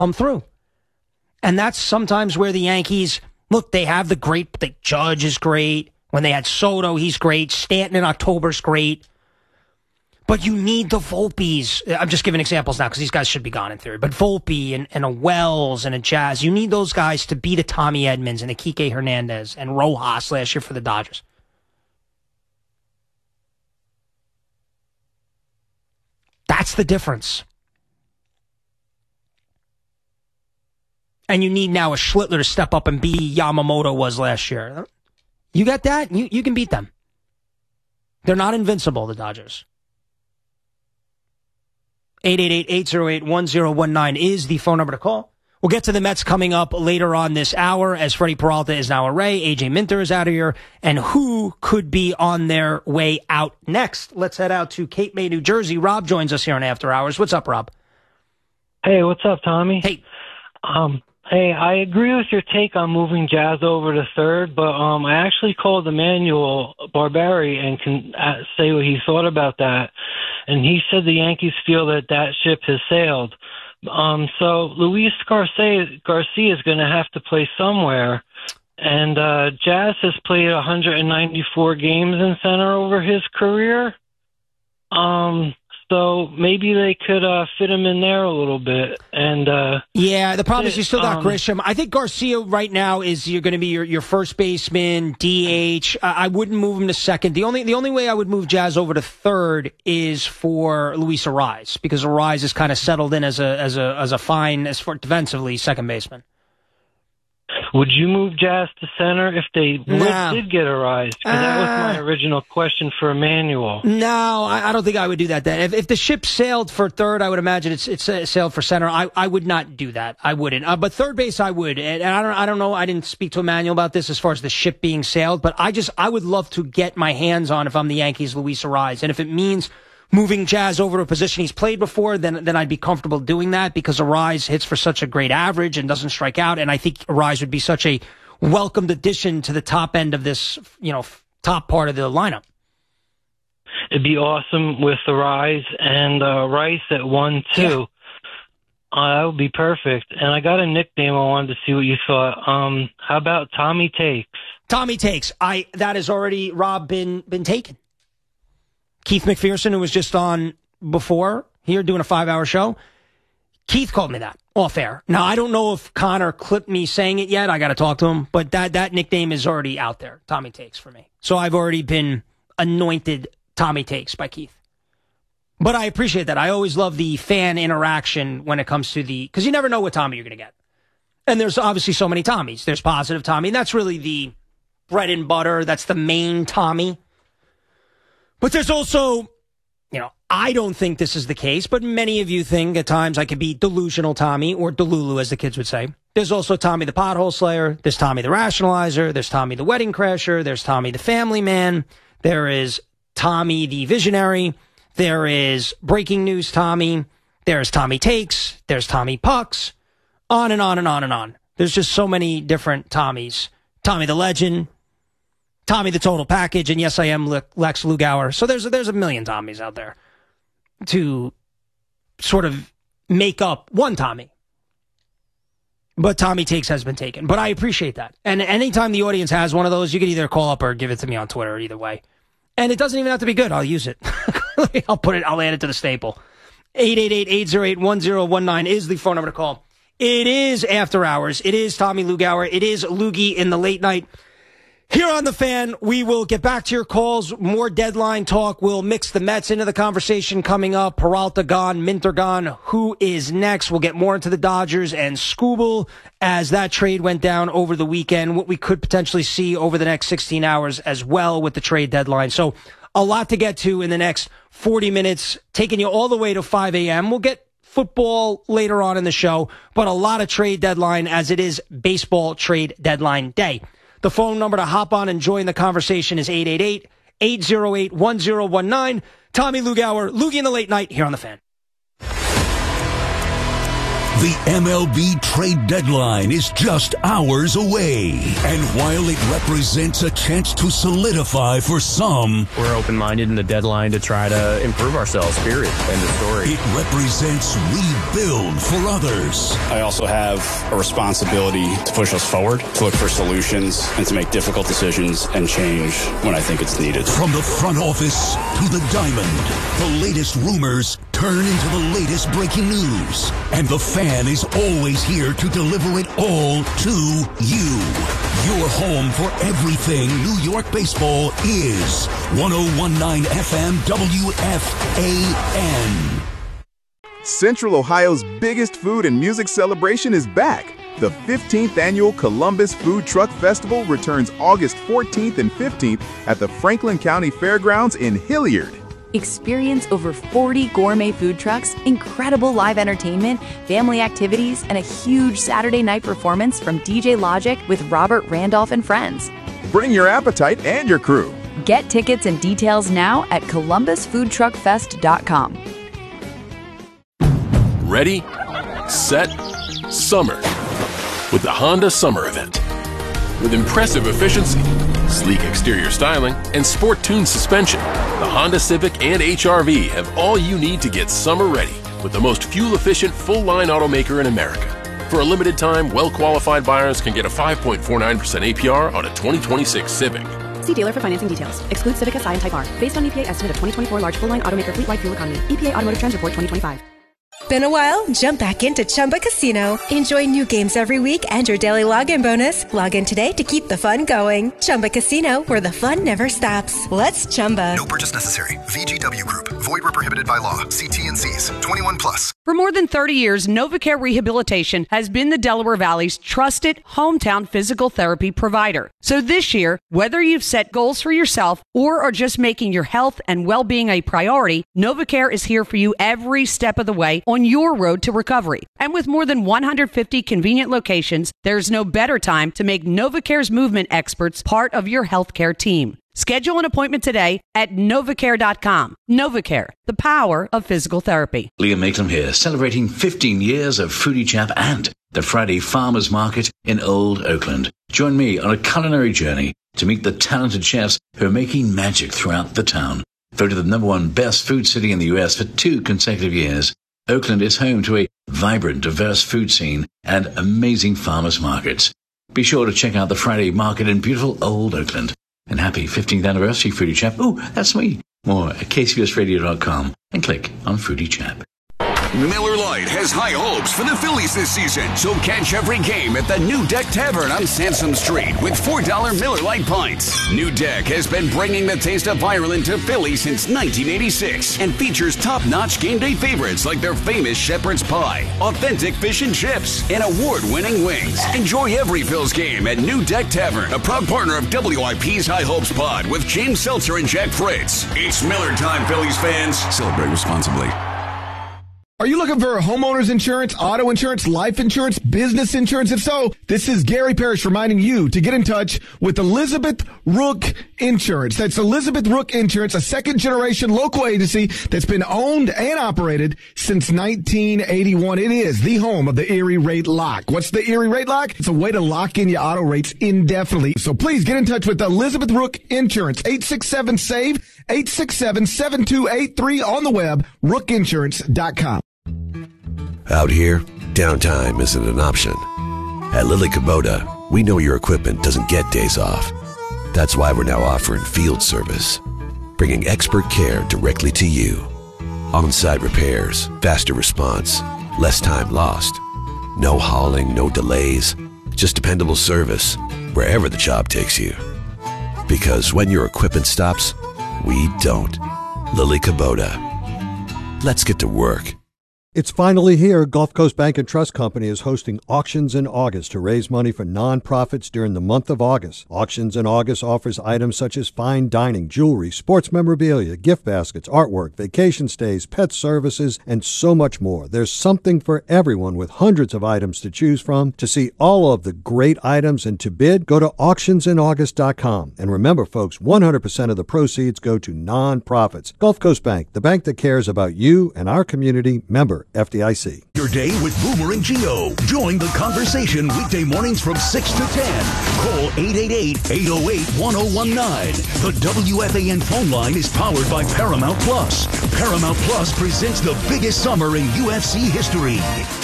come through. And that's sometimes where the Yankees, look, they have the Judge is great. When they had Soto, he's great. Stanton in October's great. But you need the Volpes. I'm just giving examples now because these guys should be gone in theory. But Volpe and a Wells and a Jazz, you need those guys to beat a Tommy Edmonds and a Kike Hernandez and Rojas last year for the Dodgers. That's the difference. And you need now a Schlittler to step up and be Yamamoto was last year. You got that? You can beat them. They're not invincible, the Dodgers. 888-808-1019 is the phone number to call. We'll get to the Mets coming up later on this hour as Freddie Peralta is now away. AJ Minter is out of here. And who could be on their way out next? Let's head out to Cape May, New Jersey. Rob joins us here on After Hours. What's up, Rob? Hey, what's up, Tommy? Hey. Hey, I agree with your take on moving Jazz over to third, but I actually called Emmanuel Barberi and can say what he thought about that. And he said the Yankees feel that ship has sailed. So Luis Garcia is going to have to play somewhere. And Jazz has played 194 games in center over his career. So maybe they could fit him in there a little bit. And yeah, the problem is you still got Grisham. I think Garcia right now is you're going to be your first baseman, DH. I wouldn't move him to second. The only way I would move Jazz over to third is for Luis Arraez, because Arraez is kind of settled in as a fine as for defensively second baseman. Would you move Jazz to center if they did get Arraez? Because that was my original question for Emmanuel. No, I don't think I would do that. Then, if the ship sailed for third, I would imagine it's sailed for center. I would not do that. I wouldn't. But third base, I would. And I don't know. I didn't speak to Emmanuel about this as far as the ship being sailed. But I would love to get my hands on, if I'm the Yankees, Luis Arraez, and if it means moving Jazz over to a position he's played before, then I'd be comfortable doing that, because Arraez hits for such a great average and doesn't strike out, and I think Arraez would be such a welcomed addition to the top end of this, top part of the lineup. It'd be awesome with Arraez and Rice at 1-2. Yeah. That would be perfect. And I got a nickname I wanted to see what you thought. How about Tommy Takes? Tommy Takes. That has already, Rob, been taken. Keith McPherson, who was just on before here doing a 5-hour show, Keith called me that off air. Now, I don't know if Connor clipped me saying it yet. I got to talk to him. But that nickname is already out there, Tommy Takes, for me. So I've already been anointed Tommy Takes by Keith. But I appreciate that. I always love the fan interaction when it comes to because you never know what Tommy you're going to get. And there's obviously so many Tommies. There's Positive Tommy, and that's really the bread and butter. That's the main Tommy. But there's also, I don't think this is the case, but many of you think at times I could be delusional Tommy, or Delulu as the kids would say. There's also Tommy the Pothole Slayer. There's Tommy the Rationalizer. There's Tommy the Wedding Crasher. There's Tommy the Family Man. There is Tommy the Visionary. There is Breaking News Tommy. There's Tommy Takes. There's Tommy Pucks. On and on and on and on. There's just so many different Tommies. Tommy the Legend. Tommy the Total Package, and yes, I am Lex Lugauer. So there's a million Tommies out there to sort of make up one Tommy. But Tommy Takes has been taken. But I appreciate that. And anytime the audience has one of those, you can either call up or give it to me on Twitter, either way. And it doesn't even have to be good. I'll use it. I'll add it to the staple. 888-808-1019 is the phone number to call. It is After Hours. It is Tommy Lugauer. It is Loogie in the late night. Here on The Fan, we will get back to your calls, more deadline talk. We'll mix the Mets into the conversation coming up. Peralta gone, Minter gone. Who is next? We'll get more into the Dodgers and Skubal as that trade went down over the weekend, what we could potentially see over the next 16 hours as well with the trade deadline. So a lot to get to in the next 40 minutes, taking you all the way to 5 a.m. We'll get football later on in the show, but a lot of trade deadline as it is baseball trade deadline day. The phone number to hop on and join the conversation is 888-808-1019. Tommy Lugauer, Loogie in the Late Night, here on The Fan. The MLB trade deadline is just hours away. And while it represents a chance to solidify for some, we're open-minded in the deadline to try to improve ourselves, period. End of story. It represents rebuild for others. I also have a responsibility to push us forward, to look for solutions, and to make difficult decisions and change when I think it's needed. From the front office to the diamond, the latest rumors turn into the latest breaking news. And the fan is always here to deliver it all to you. Your home for everything New York baseball is 101.9 FM WFAN. Central Ohio's biggest food and music celebration is back. The 15th annual Columbus Food Truck Festival returns August 14th and 15th at the Franklin County Fairgrounds in Hilliard. Experience over 40 gourmet food trucks, incredible live entertainment, family activities, and a huge Saturday night performance from DJ Logic with Robert Randolph and friends. Bring your appetite and your crew. Get tickets and details now at columbusfoodtruckfest.com. Ready, set, summer with the Honda Summer Event. With impressive efficiency, sleek exterior styling, and sport-tuned suspension, the Honda Civic and HR-V have all you need to get summer ready with the most fuel-efficient full-line automaker in America. For a limited time, well-qualified buyers can get a 5.49% APR on a 2026 Civic. See dealer for financing details. Excludes Civic Si and Type R. Based on EPA estimate of 2024 large full-line automaker fleet-wide fuel economy. EPA Automotive Trends Report 2025. Been a while? Jump back into Chumba Casino. Enjoy new games every week and your daily login bonus. Log in today to keep the fun going. Chumba Casino, where the fun never stops. Let's Chumba. No purchase necessary. VGW Group. Void where prohibited by law. See T&Cs. 21 plus. For more than 30 years, NovaCare Rehabilitation has been the Delaware Valley's trusted hometown physical therapy provider. So this year, whether you've set goals for yourself or are just making your health and well-being a priority, NovaCare is here for you every step of the way on your road to recovery. And with more than 150 convenient locations, there's no better time to make NovaCare's movement experts part of your healthcare team. Schedule an appointment today at novacare.com. NovaCare, the power of physical therapy. Liam Maitland here, celebrating 15 years of Foodie Chap and the Friday Farmers Market in Old Oakland. Join me on a culinary journey to meet the talented chefs who are making magic throughout the town. Voted the #1 best food city in the U.S. for 2 consecutive years, Oakland is home to a vibrant, diverse food scene and amazing farmers markets. Be sure to check out the Friday Market in beautiful Old Oakland. And happy 15th anniversary, Foodie Chap. Ooh, that's me. More at kcbsradio.com and click on Foodie Chap. Miller Lite has high hopes for the Phillies this season, so catch every game at the New Deck Tavern on Sansom Street with $4 Miller Lite pints. New Deck has been bringing the taste of Ireland to Philly since 1986 and features top-notch game day favorites like their famous shepherd's pie, authentic fish and chips, and award-winning wings. Enjoy every Phil's game at New Deck Tavern, a proud partner of WIP's High Hopes Pod with James Seltzer and Jack Fritz. It's Miller time, Phillies fans. Celebrate responsibly. Are you looking for homeowners insurance, auto insurance, life insurance, business insurance? If so, this is Gary Parrish reminding you to get in touch with Elizabeth Rook Insurance. That's Elizabeth Rook Insurance, a second-generation local agency that's been owned and operated since 1981. It is the home of the Erie Rate Lock. What's the Erie Rate Lock? It's a way to lock in your auto rates indefinitely. So please get in touch with Elizabeth Rook Insurance, 867-SAVE, 867-7283 on the web, rookinsurance.com. Out here, downtime isn't an option. At Lily Kubota, we know your equipment doesn't get days off. That's why we're now offering field service, bringing expert care directly to you. On-site repairs, faster response, less time lost. No hauling, no delays, just dependable service wherever the job takes you. Because when your equipment stops, we don't. Lily Kubota. Let's get to work. It's finally here. Gulf Coast Bank and Trust Company is hosting Auctions in August to raise money for nonprofits during the month of August. Auctions in August offers items such as fine dining, jewelry, sports memorabilia, gift baskets, artwork, vacation stays, pet services, and so much more. There's something for everyone with hundreds of items to choose from. To see all of the great items and to bid, go to auctionsinAugust.com. And remember, folks, 100% of the proceeds go to nonprofits. Gulf Coast Bank, the bank that cares about you and our community. Member FDIC. your day with Boomer and Gio. Join the conversation weekday mornings from 6 to 10. Call 888-808-1019. The WFAN phone line is powered by Paramount Plus. Paramount Plus presents the biggest summer in UFC history.